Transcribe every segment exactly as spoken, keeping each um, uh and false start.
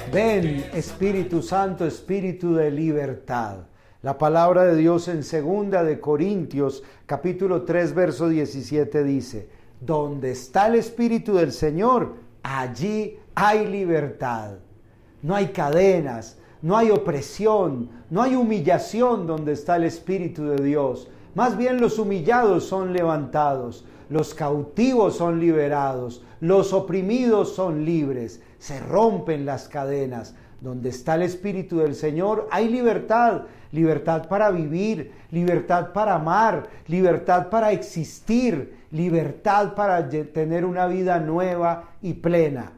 Ven, Espíritu Santo, Espíritu de libertad. La palabra de Dios en segunda de Corintios, capítulo tres, verso diecisiete dice: donde está el Espíritu del Señor, allí hay libertad. No hay cadenas, no hay opresión, no hay humillación donde está el Espíritu de Dios. Más bien los humillados son levantados, los cautivos son liberados, los oprimidos son libres, se rompen las cadenas. Donde está el Espíritu del Señor hay libertad, libertad para vivir, libertad para amar, libertad para existir, libertad para tener una vida nueva y plena.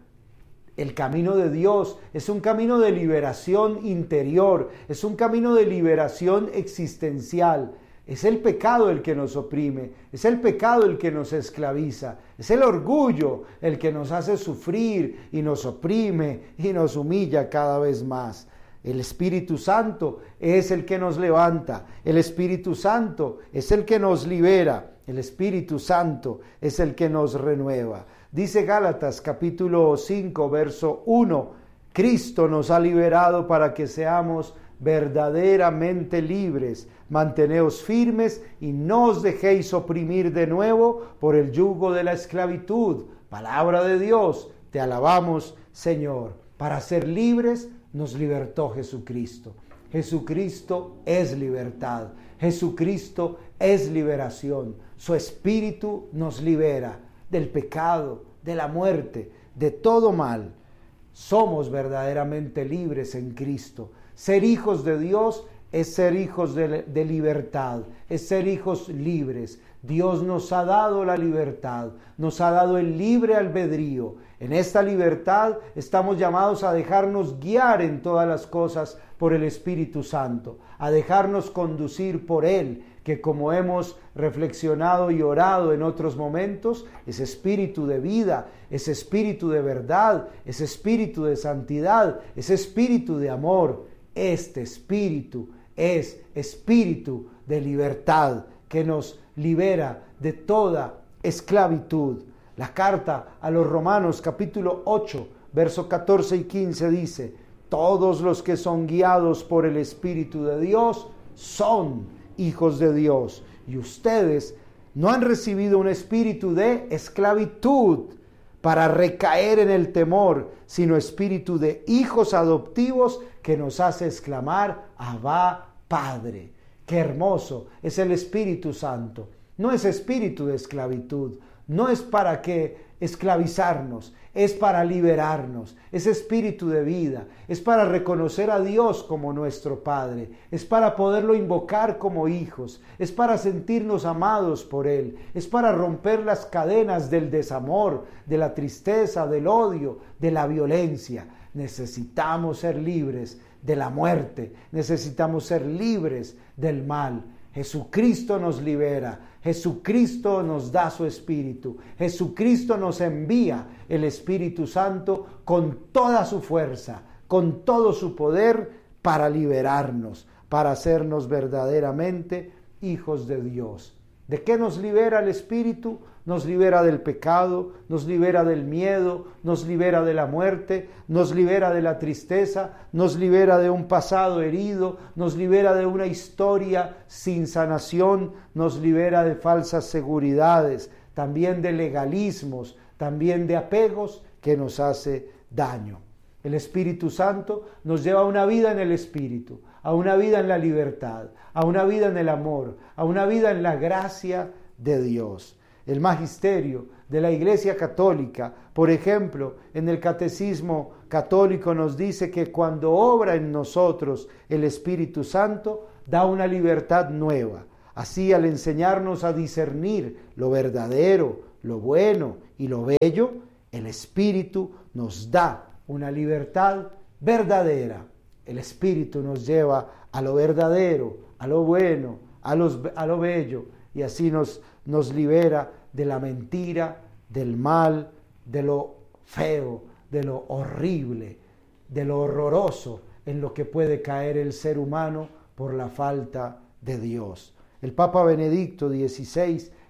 El camino de Dios es un camino de liberación interior, es un camino de liberación existencial. Es el pecado el que nos oprime, es el pecado el que nos esclaviza, es el orgullo el que nos hace sufrir y nos oprime y nos humilla cada vez más. El Espíritu Santo es el que nos levanta, el Espíritu Santo es el que nos libera, el Espíritu Santo es el que nos renueva. Dice Gálatas capítulo cinco, verso uno, Cristo nos ha liberado para que seamos verdaderamente libres. Manteneos firmes y no os dejéis oprimir de nuevo por el yugo de la esclavitud. Palabra de Dios, te alabamos, Señor. Para ser libres nos libertó Jesucristo. Jesucristo es libertad. Jesucristo es liberación. Su Espíritu nos libera del pecado, de la muerte, de todo mal. Somos verdaderamente libres en Cristo. Ser hijos de Dios es ser hijos de, de libertad, es ser hijos libres. Dios nos ha dado la libertad, nos ha dado el libre albedrío. En esta libertad estamos llamados a dejarnos guiar en todas las cosas por el Espíritu Santo, a dejarnos conducir por Él, que como hemos reflexionado y orado en otros momentos, es espíritu de vida, es espíritu de verdad, es espíritu de santidad, es espíritu de amor. Este espíritu es espíritu de libertad que nos libera de toda esclavitud. La carta a los Romanos capítulo ocho, verso catorce y quince dice: todos los que son guiados por el Espíritu de Dios son hijos de Dios. Y ustedes no han recibido un espíritu de esclavitud para recaer en el temor, sino espíritu de hijos adoptivos que nos hace exclamar: Abba, Padre. Qué hermoso es el Espíritu Santo. No es espíritu de esclavitud, no es para que esclavizarnos, es para liberarnos, es espíritu de vida, es para reconocer a Dios como nuestro Padre, es para poderlo invocar como hijos, es para sentirnos amados por Él, es para romper las cadenas del desamor, de la tristeza, del odio, de la violencia. Necesitamos ser libres de la muerte, necesitamos ser libres del mal. Jesucristo nos libera, Jesucristo nos da su Espíritu, Jesucristo nos envía el Espíritu Santo con toda su fuerza, con todo su poder para liberarnos, para hacernos verdaderamente hijos de Dios. ¿De qué nos libera el Espíritu? Nos libera del pecado, nos libera del miedo, nos libera de la muerte, nos libera de la tristeza, nos libera de un pasado herido, nos libera de una historia sin sanación, nos libera de falsas seguridades, también de legalismos, también de apegos que nos hace daño. El Espíritu Santo nos lleva a una vida en el Espíritu, a una vida en la libertad, a una vida en el amor, a una vida en la gracia de Dios. El magisterio de la Iglesia Católica, por ejemplo, en el Catecismo Católico nos dice que cuando obra en nosotros el Espíritu Santo, da una libertad nueva. Así, al enseñarnos a discernir lo verdadero, lo bueno y lo bello, el Espíritu nos da una libertad verdadera. El Espíritu nos lleva a lo verdadero, a lo bueno, a, los, a lo bello, y así nos, nos libera de la mentira, del mal, de lo feo, de lo horrible, de lo horroroso en lo que puede caer el ser humano por la falta de Dios. El Papa Benedicto dieciséis,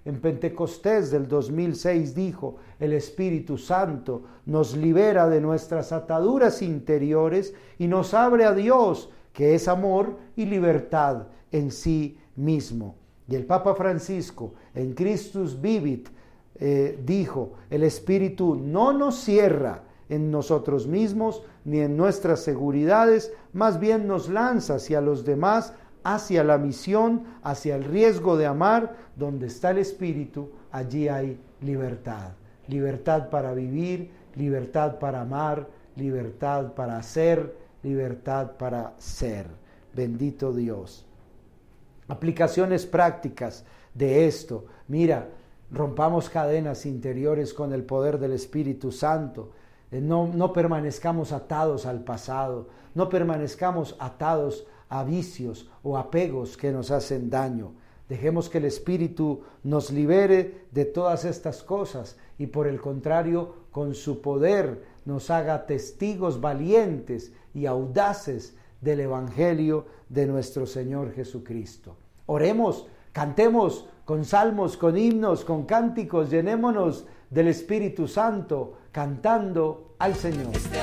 en Pentecostés del dos mil seis dijo: el Espíritu Santo nos libera de nuestras ataduras interiores y nos abre a Dios, que es amor y libertad en sí mismo. Y el Papa Francisco, en Christus Vivit, eh, dijo: el Espíritu no nos cierra en nosotros mismos ni en nuestras seguridades, más bien nos lanza hacia los demás, hacia la misión, hacia el riesgo de amar. Donde está el Espíritu, allí hay libertad. Libertad para vivir, libertad para amar, libertad para hacer, libertad para ser. Bendito Dios. Aplicaciones prácticas de esto. Mira, rompamos cadenas interiores con el poder del Espíritu Santo. No, no permanezcamos atados al pasado, no permanezcamos atados a vicios o apegos que nos hacen daño. Dejemos que el Espíritu nos libere de todas estas cosas y, por el contrario, con su poder nos haga testigos valientes y audaces del Evangelio de nuestro Señor Jesucristo. Oremos, cantemos con salmos, con himnos, con cánticos, llenémonos del Espíritu Santo cantando al Señor.